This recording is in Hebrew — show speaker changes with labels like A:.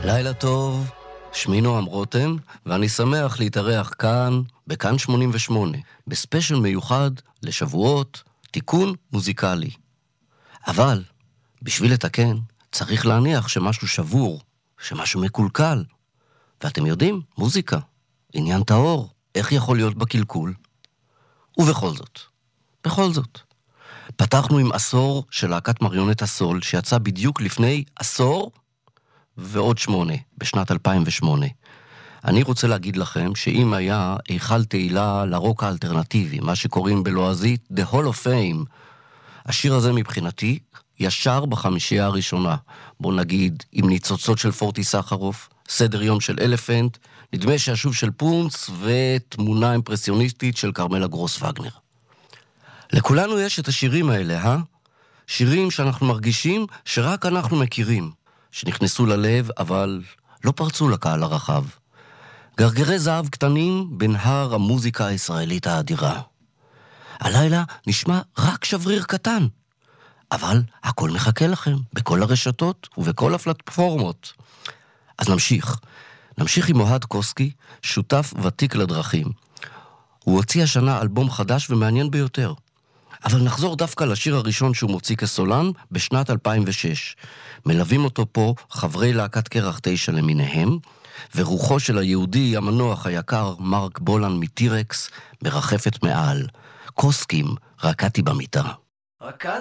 A: לילה טוב, שמי נועם רותם, ואני שמח להתארח כאן, בכאן 88, בספיישל מיוחד לשבועות, תיקון מוזיקלי. אבל, בשביל לתקן, צריך להניח שמשהו שבור, שמשהו מקולקל. ואתם יודעים, מוזיקה, עניין טהור, איך יכול להיות בקלקול? ובכל זאת, פתחנו עם עשור של להקת מריונט הסול, שיצא בדיוק לפני עשור, ועוד 8, בשנת 2008. אני רוצה להגיד לכם שאם היה היכל תהילה לרוק האלטרנטיבי, מה שקוראים בלועזית The Hall of Fame, השיר הזה מבחינתי ישר בחמישייה הראשונה. בוא נגיד עם ניצוצות של פורטי סחרוף, סדר יום של אלפנט, נדמה שהשוב של פונץ ותמונה אימפרסיוניסטית של קרמלה גרוס וגנר. לכולנו יש את השירים האלה, שירים שאנחנו מרגישים שרק אנחנו מכירים. שנכנסו ללב, אבל לא פרצו לקהל הרחב. גרגרי זהב קטנים בנהר המוזיקה הישראלית האדירה. הלילה נשמע רק שבריר קטן, אבל הכל מחכה לכם, בכל הרשתות ובכל הפלטפורמות. אז נמשיך עם אוהד קוסקי, שותף ותיק לדרכים. הוא הוציא השנה אלבום חדש ומעניין ביותר. אבל נחזור דווקא לשיר הראשון שהוא מוציא כסולן בשנת 2006. מלווים אותו פה חברי להקת קרח 9 למיניהם, ורוחו של היהודי המנוח היקר מרק בולן מטירקס מרחפת מעל. קוסקים, רקעתי במיטה.